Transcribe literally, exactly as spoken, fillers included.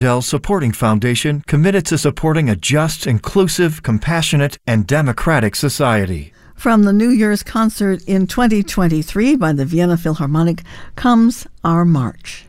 Dell Supporting Foundation, committed to supporting a just, inclusive, compassionate, and democratic society. From the New Year's concert in twenty twenty-three by the Vienna Philharmonic comes Our March.